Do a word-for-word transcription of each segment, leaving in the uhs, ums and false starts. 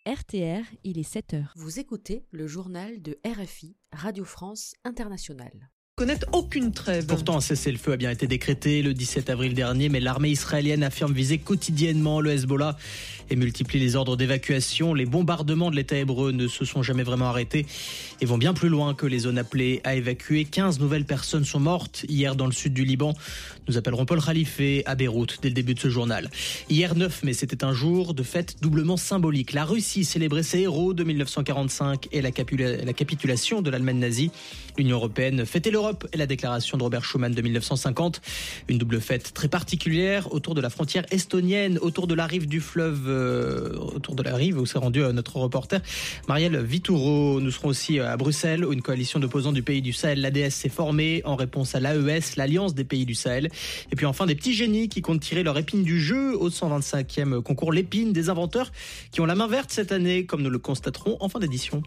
R T R, il est sept heures. Vous écoutez le journal de R F I, Radio France Internationale. Connaître aucune trêve. Pourtant, un cessez-le-feu a bien été décrété le dix-sept avril dernier, mais l'armée israélienne affirme viser quotidiennement le Hezbollah et multiplie les ordres d'évacuation. Les bombardements de l'État hébreu ne se sont jamais vraiment arrêtés et vont bien plus loin que les zones appelées à évacuer. quinze nouvelles personnes sont mortes hier dans le sud du Liban. Nous appellerons Paul Khalife à Beyrouth dès le début de ce journal. Hier neuf mai, c'était un jour de fête doublement symbolique. La Russie célébrait ses héros de mille neuf cent quarante-cinq et la, capula- la capitulation de l'Allemagne nazie. L'Union européenne fêtait l'Europe et la déclaration de Robert Schuman de mille neuf cent cinquante. Une double fête très particulière autour de la frontière estonienne, autour de la rive du fleuve, euh, autour de la rive où s'est rendu euh, notre reporter Marielle Vitoureau. Nous serons aussi à Bruxelles où une coalition d'opposants du pays du Sahel, l'A D S, s'est formée en réponse à l'A E S, l'Alliance des pays du Sahel. Et puis enfin des petits génies qui comptent tirer leur épine du jeu au cent vingt-cinquième concours L'Épine des inventeurs qui ont la main verte cette année, comme nous le constaterons en fin d'édition.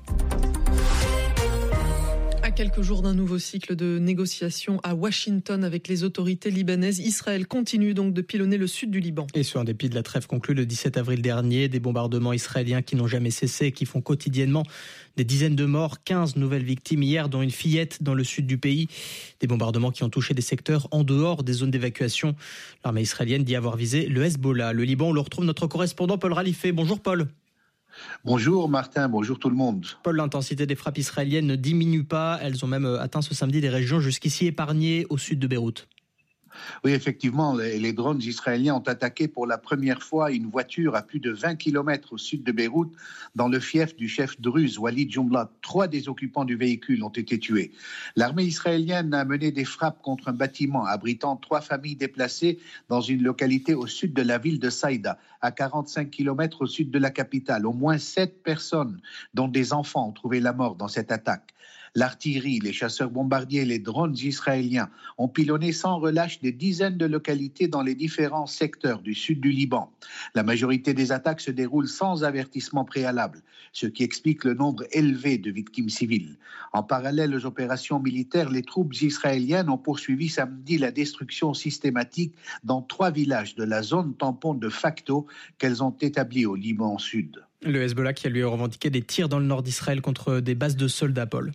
À quelques jours d'un nouveau cycle de négociations à Washington avec les autorités libanaises, Israël continue donc de pilonner le sud du Liban. Et ce, en dépit de la trêve conclue le dix-sept avril dernier, des bombardements israéliens qui n'ont jamais cessé et qui font quotidiennement des dizaines de morts, quinze nouvelles victimes hier, dont une fillette dans le sud du pays. Des bombardements qui ont touché des secteurs en dehors des zones d'évacuation. L'armée israélienne dit avoir visé le Hezbollah. Le Liban, on le retrouve notre correspondant Paul Khalife. Bonjour Paul. Bonjour Martin, bonjour tout le monde. Paul, l'intensité des frappes israéliennes ne diminue pas. Elles ont même atteint ce samedi des régions jusqu'ici épargnées au sud de Beyrouth. Oui, effectivement, les, les drones israéliens ont attaqué pour la première fois une voiture à plus de vingt kilomètres au sud de Beyrouth, dans le fief du chef druze Walid Jumblat. Trois des occupants du véhicule ont été tués. L'armée israélienne a mené des frappes contre un bâtiment abritant trois familles déplacées dans une localité au sud de la ville de Saïda, à quarante-cinq kilomètres au sud de la capitale. Au moins sept personnes, dont des enfants, ont trouvé la mort dans cette attaque. L'artillerie, les chasseurs bombardiers, les drones israéliens ont pilonné sans relâche des dizaines de localités dans les différents secteurs du sud du Liban. La majorité des attaques se déroulent sans avertissement préalable, ce qui explique le nombre élevé de victimes civiles. En parallèle aux opérations militaires, les troupes israéliennes ont poursuivi samedi la destruction systématique dans trois villages de la zone tampon de facto qu'elles ont établie au Liban Sud. Le Hezbollah qui a lui revendiqué des tirs dans le nord d'Israël contre des bases de soldats, Paul.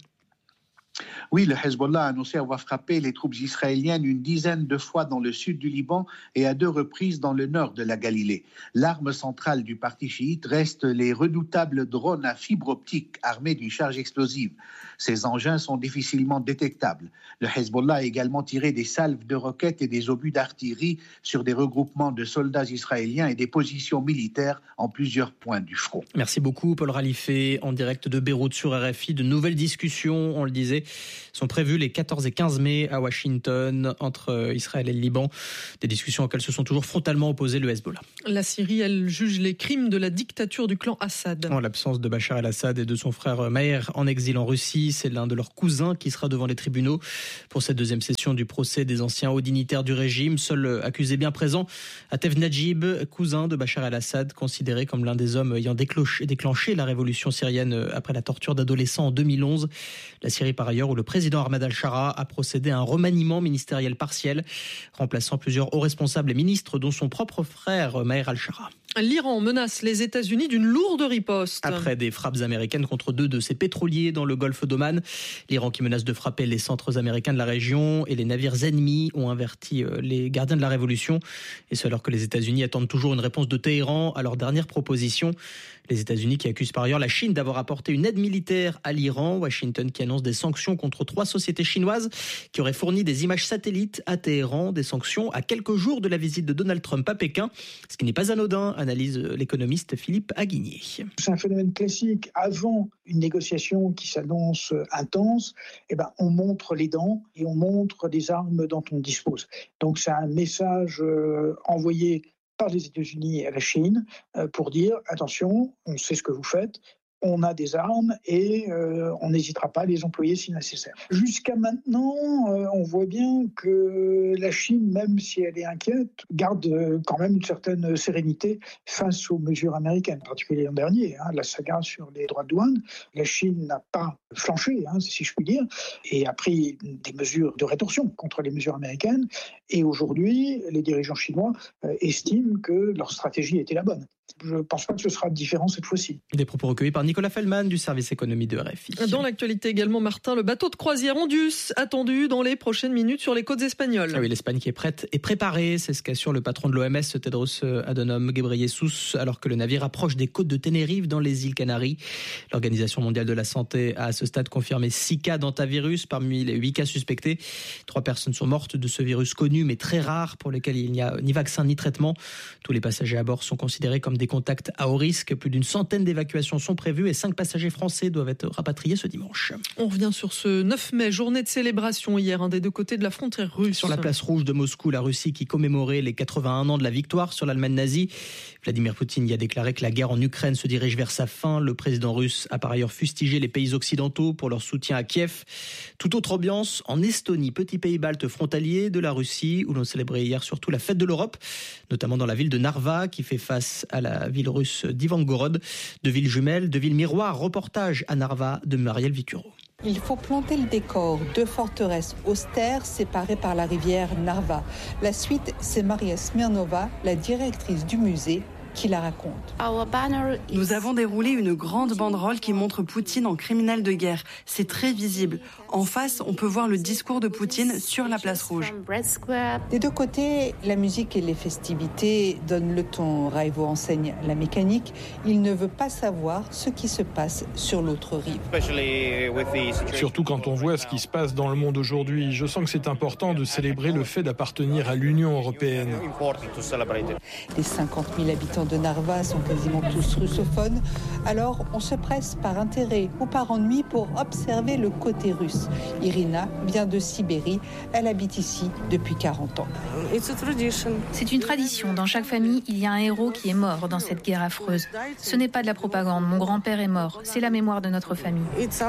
Oui, le Hezbollah a annoncé avoir frappé les troupes israéliennes une dizaine de fois dans le sud du Liban et à deux reprises dans le nord de la Galilée. L'arme centrale du parti chiite reste les redoutables drones à fibre optique armés d'une charge explosive. Ces engins sont difficilement détectables. Le Hezbollah a également tiré des salves de roquettes et des obus d'artillerie sur des regroupements de soldats israéliens et des positions militaires en plusieurs points du front. Merci beaucoup Paul Khalife, en direct de Beyrouth sur R F I. De nouvelles discussions, on le disait, sont prévues les quatorze et quinze mai à Washington entre Israël et le Liban. Des discussions auxquelles se sont toujours frontalement opposés le Hezbollah. La Syrie, elle juge les crimes de la dictature du clan Assad. En l'absence de Bachar el-Assad et de son frère Maher en exil en Russie, c'est l'un de leurs cousins qui sera devant les tribunaux pour cette deuxième session du procès des anciens hauts dignitaires du régime. Seul accusé bien présent, Atef Najib, cousin de Bachar el-Assad, considéré comme l'un des hommes ayant déclenché la révolution syrienne après la torture d'adolescents en deux mille onze. La Syrie, par ailleurs, où le président Ahmad al-Shara a procédé à un remaniement ministériel partiel, remplaçant plusieurs hauts responsables et ministres, dont son propre frère Maher al-Shara. L'Iran menace les États-Unis d'une lourde riposte. Après des frappes américaines contre deux de ses pétroliers dans le golfe d'Oman, l'Iran qui menace de frapper les centres américains de la région et les navires ennemis ont averti les gardiens de la révolution. Et ce alors que les États-Unis attendent toujours une réponse de Téhéran à leur dernière proposition. Les États-Unis qui accusent par ailleurs la Chine d'avoir apporté une aide militaire à l'Iran. Washington qui annonce des sanctions contre trois sociétés chinoises qui auraient fourni des images satellites à Téhéran. Des sanctions à quelques jours de la visite de Donald Trump à Pékin. Ce qui n'est pas anodin, analyse l'économiste Philippe Aguigné. C'est un phénomène classique. Avant une négociation qui s'annonce intense, eh ben, on montre les dents et on montre les armes dont on dispose. Donc c'est un message euh, envoyé par les États-Unis à la Chine euh, pour dire attention, on sait ce que vous faites, on a des armes et euh, on n'hésitera pas à les employer si nécessaire. Jusqu'à maintenant, euh, on voit bien que la Chine, même si elle est inquiète, garde euh, quand même une certaine sérénité face aux mesures américaines, en particulier l'an dernier, hein, la saga sur les droits de douane. La Chine n'a pas flanché, hein, si je puis dire, et a pris des mesures de rétorsion contre les mesures américaines. Et aujourd'hui, les dirigeants chinois euh, estiment que leur stratégie était la bonne. Je ne pense pas que ce sera différent cette fois-ci. Des propos recueillis par Nicolas Feldman du service économie de R F I. Dans l'actualité également, Martin, le bateau de croisière Ondus attendu dans les prochaines minutes sur les côtes espagnoles. Ah oui, l'Espagne qui est prête et préparée, c'est ce qu'assure le patron de l'O M S, Tedros Adhanom Ghebreyesus, alors que le navire approche des côtes de Tenerife dans les îles Canaries. L'Organisation mondiale de la santé a à ce stade confirmé six cas d'hantavirus parmi les huit cas suspectés. Trois personnes sont mortes de ce virus connu mais très rare pour lequel il n'y a ni vaccin ni traitement. Tous les passagers à bord sont considérés comme des contacts à haut risque. Plus d'une centaine d'évacuations sont prévues et cinq passagers français doivent être rapatriés ce dimanche. On revient sur ce neuf mai, journée de célébration hier, hein, des deux côtés de la frontière russe. Sur la place rouge de Moscou, la Russie qui commémorait les quatre-vingt-un ans de la victoire sur l'Allemagne nazie. Vladimir Poutine y a déclaré que la guerre en Ukraine se dirige vers sa fin. Le président russe a par ailleurs fustigé les pays occidentaux pour leur soutien à Kiev. Toute autre ambiance en Estonie, petit pays balte frontalier de la Russie, où l'on célébrait hier surtout la fête de l'Europe, notamment dans la ville de Narva, qui fait face à la ville russe d'Ivangorod. Deux villes jumelles, deux villes miroirs. Reportage à Narva de Marielle Vituro. Il faut planter le décor. Deux forteresses austères séparées par la rivière Narva. La suite, c'est Maria Smirnova, la directrice du musée, qui la raconte. Nous avons déroulé une grande banderole qui montre Poutine en criminel de guerre. C'est très visible. En face, on peut voir le discours de Poutine sur la place rouge. Des deux côtés, la musique et les festivités donnent le ton. Raivo enseigne la mécanique. Il ne veut pas savoir ce qui se passe sur l'autre rive. Surtout quand on voit ce qui se passe dans le monde aujourd'hui. Je sens que c'est important de célébrer le fait d'appartenir à l'Union européenne. Les cinquante mille habitants de Narva sont quasiment tous russophones, alors on se presse par intérêt ou par ennui pour observer le côté russe. Irina vient de Sibérie, elle habite ici depuis quarante ans. C'est une tradition, dans chaque famille il y a un héros qui est mort dans cette guerre affreuse. Ce n'est pas de la propagande, mon grand-père est mort, c'est la mémoire de notre famille.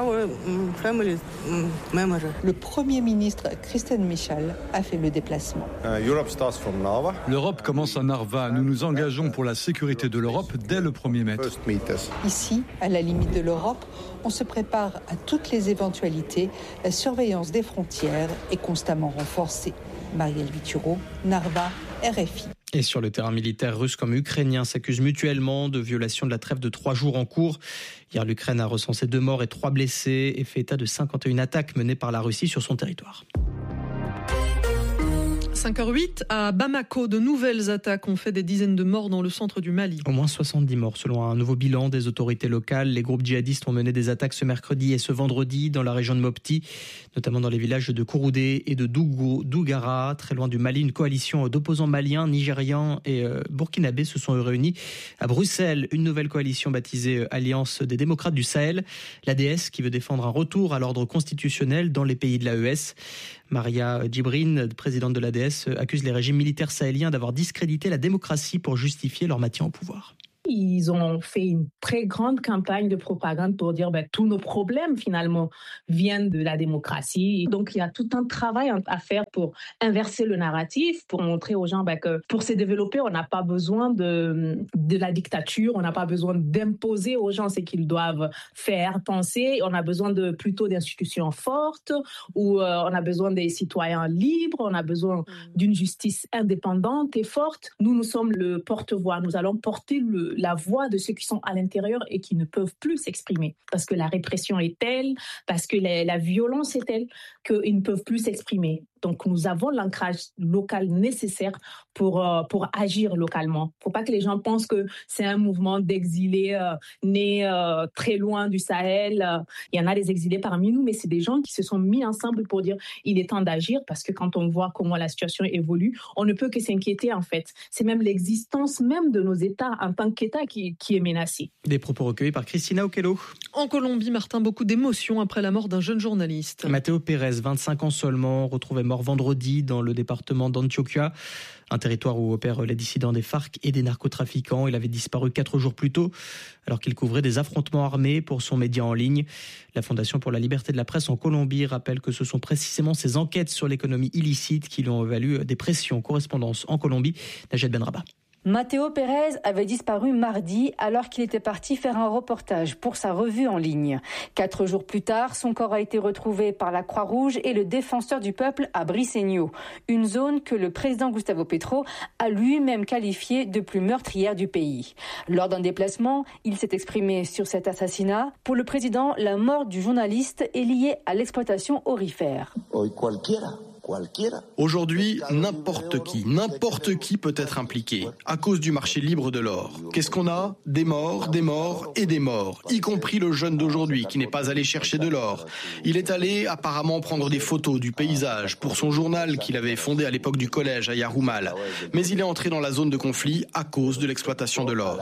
Le Premier ministre Kristen Michal a fait le déplacement. L'Europe commence à Narva, nous nous engageons pour la sécurité de l'Europe dès le premier mètre. Ici, à la limite de l'Europe, on se prépare à toutes les éventualités. La surveillance des frontières est constamment renforcée. Marielle Vituro, Narva, R F I. Et sur le terrain militaire, russe comme ukrainien s'accusent mutuellement de violation de la trêve de trois jours en cours. Hier, l'Ukraine a recensé deux morts et trois blessés et fait état de cinquante et une attaques menées par la Russie sur son territoire. cinq heures huit, à Bamako, de nouvelles attaques ont fait des dizaines de morts dans le centre du Mali. Au moins soixante-dix morts selon un nouveau bilan des autorités locales. Les groupes djihadistes ont mené des attaques ce mercredi et ce vendredi dans la région de Mopti, notamment dans les villages de Kouroudé et de Dougou, Dougara, très loin du Mali. Une coalition d'opposants maliens, nigérians et euh, burkinabés se sont réunis à Bruxelles. Une nouvelle coalition baptisée Alliance des démocrates du Sahel, l'A D S, qui veut défendre un retour à l'ordre constitutionnel dans les pays de l'A E S. Maria Djibrine, présidente de l'A D S, accuse les régimes militaires sahéliens d'avoir discrédité la démocratie pour justifier leur maintien au pouvoir. Ils ont fait une très grande campagne de propagande pour dire ben, tous nos problèmes finalement viennent de la démocratie. Donc il y a tout un travail à faire pour inverser le narratif, pour montrer aux gens ben, que pour se développer, on n'a pas besoin de, de la dictature, on n'a pas besoin d'imposer aux gens ce qu'ils doivent faire, penser. On a besoin de plutôt d'institutions fortes, où euh, on a besoin des citoyens libres, on a besoin d'une justice indépendante et forte. Nous, nous sommes le porte-voix, nous allons porter le la voix de ceux qui sont à l'intérieur et qui ne peuvent plus s'exprimer. Parce que la répression est telle, parce que la, la violence est telle qu'ils ne peuvent plus s'exprimer. Donc, nous avons l'ancrage local nécessaire pour, euh, pour agir localement. Il ne faut pas que les gens pensent que c'est un mouvement d'exilés euh, nés euh, très loin du Sahel. Il y en a des exilés parmi nous, mais c'est des gens qui se sont mis ensemble pour dire il est temps d'agir, parce que quand on voit comment la situation évolue, on ne peut que s'inquiéter en fait. C'est même l'existence même de nos États en tant qu'État qui, qui est menacée. Des propos recueillis par Christina Okello. En Colombie, Martin, beaucoup d'émotions après la mort d'un jeune journaliste. Mateo Pérez, vingt-cinq ans seulement, retrouvé mort vendredi dans le département d'Antioquia, un territoire où opèrent les dissidents des FARC et des narcotrafiquants. Il avait disparu quatre jours plus tôt, alors qu'il couvrait des affrontements armés pour son média en ligne. La Fondation pour la liberté de la presse en Colombie rappelle que ce sont précisément ces enquêtes sur l'économie illicite qui lui ont valu des pressions. Correspondance en Colombie, Najed Benraba. Matteo Pérez avait disparu mardi alors qu'il était parti faire un reportage pour sa revue en ligne. Quatre jours plus tard, son corps a été retrouvé par la Croix-Rouge et le Défenseur du Peuple à Briceño, une zone que le président Gustavo Petro a lui-même qualifiée de plus meurtrière du pays. Lors d'un déplacement, il s'est exprimé sur cet assassinat. Pour le président, la mort du journaliste est liée à l'exploitation aurifère. Aujourd'hui, n'importe qui, n'importe qui peut être impliqué à cause du marché libre de l'or. Qu'est-ce qu'on a ? Des morts, des morts et des morts, y compris le jeune d'aujourd'hui qui n'est pas allé chercher de l'or. Il est allé apparemment prendre des photos du paysage pour son journal qu'il avait fondé à l'époque du collège à Yarumal. Mais il est entré dans la zone de conflit à cause de l'exploitation de l'or.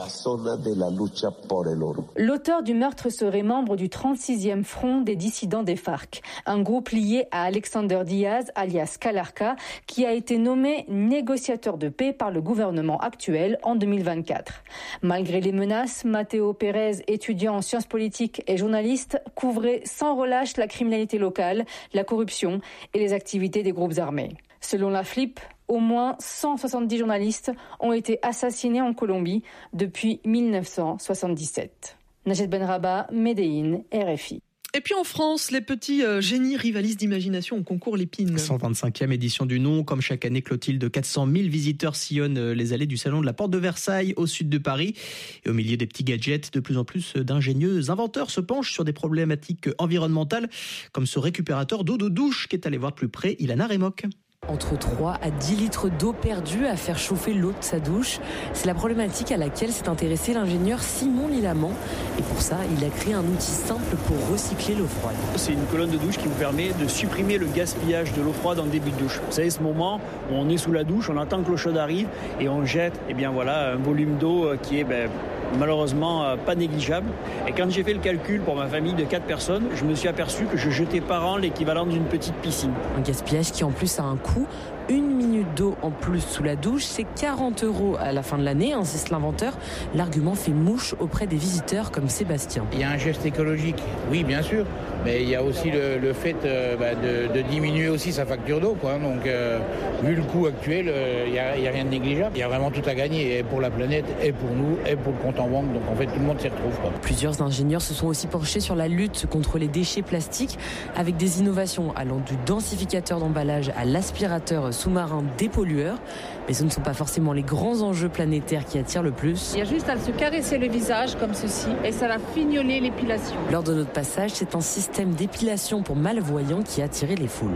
L'auteur du meurtre serait membre du trente-sixième Front des dissidents des FARC, un groupe lié à Alexander Diaz, alias Calarca, qui a été nommé négociateur de paix par le gouvernement actuel en deux mille vingt-quatre. Malgré les menaces, Matteo Pérez, étudiant en sciences politiques et journaliste, couvrait sans relâche la criminalité locale, la corruption et les activités des groupes armés. Selon la F L I P, au moins cent soixante-dix journalistes ont été assassinés en Colombie depuis mille neuf cent soixante-dix-sept. Najed Benrabah, Médéine, R F I. Et puis en France, les petits euh, génies rivalisent d'imagination au concours Lépine. cent vingt-cinquième édition du nom. Comme chaque année, Clotilde, quatre cent mille visiteurs sillonnent les allées du salon de la Porte de Versailles au sud de Paris. Et au milieu des petits gadgets, de plus en plus d'ingénieux inventeurs se penchent sur des problématiques environnementales, comme ce récupérateur d'eau de douche qui est allé voir de plus près Ilana Remoc. Entre trois à dix litres d'eau perdue à faire chauffer l'eau de sa douche. C'est la problématique à laquelle s'est intéressé l'ingénieur Simon Lilamant. Et pour ça, il a créé un outil simple pour recycler l'eau froide. C'est une colonne de douche qui vous permet de supprimer le gaspillage de l'eau froide en début de douche. Vous savez, ce moment où on est sous la douche, on attend que l'eau chaude arrive et on jette eh bien voilà, un volume d'eau qui est ben, malheureusement pas négligeable. Et quand j'ai fait le calcul pour ma famille de quatre personnes, je me suis aperçu que je jetais par an l'équivalent d'une petite piscine. Un gaspillage qui en plus a un coût. Une minute d'eau en plus sous la douche, c'est quarante euros à la fin de l'année, insiste l'inventeur. L'argument fait mouche auprès des visiteurs comme Sébastien. Il y a un geste écologique, oui bien sûr, mais il y a aussi le, le fait euh, bah, de, de diminuer aussi sa facture d'eau, quoi. Donc euh, vu le coût actuel, euh, il n'y a, a rien de négligeable. Il y a vraiment tout à gagner, et pour la planète, et pour nous, et pour le compte en banque. Donc en fait tout le monde s'y retrouve, quoi. Plusieurs ingénieurs se sont aussi penchés sur la lutte contre les déchets plastiques avec des innovations allant du densificateur d'emballage à l'aspirateur sous-marin dépollueur. Mais ce ne sont pas forcément les grands enjeux planétaires qui attirent le plus. Il y a juste à se caresser le visage comme ceci et ça va fignoler l'épilation. Lors de notre passage, c'est un système d'épilation pour malvoyants qui a attiré les foules.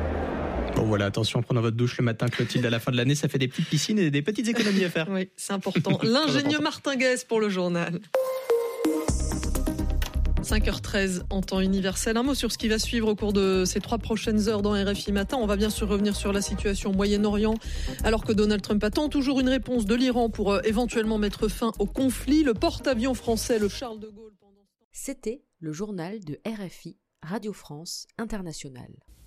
Bon voilà, attention en prenant votre douche le matin, Clotilde, à la fin de l'année, ça fait des petites piscines et des petites économies à faire. Oui, c'est important. L'ingénieux Martin Guès pour le journal. cinq heures treize en temps universel. Un mot sur ce qui va suivre au cours de ces trois prochaines heures dans R F I Matin. On va bien sûr revenir sur la situation au Moyen-Orient, alors que Donald Trump attend toujours une réponse de l'Iran pour euh, éventuellement mettre fin au conflit. Le porte-avions français, le Charles de Gaulle. C'était le journal de R F I, Radio France Internationale.